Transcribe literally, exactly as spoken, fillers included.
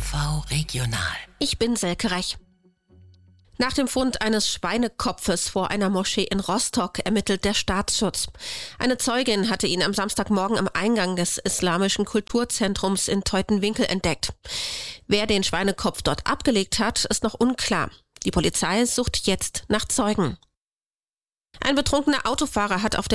V Regional. Ich bin Selke Rech. Nach dem Fund eines Schweinekopfes vor einer Moschee in Rostock ermittelt der Staatsschutz. Eine Zeugin hatte ihn am Samstagmorgen am Eingang des Islamischen Kulturzentrums in Teutenwinkel entdeckt. Wer den Schweinekopf dort abgelegt hat, ist noch unklar. Die Polizei sucht jetzt nach Zeugen. Ein betrunkener Autofahrer hat auf der